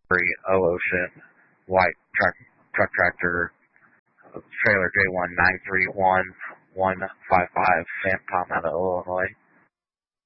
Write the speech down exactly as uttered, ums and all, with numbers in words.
three O Ocean, white truck, truck tractor, trailer J one nine three one one five five, Sam Tom out of Illinois.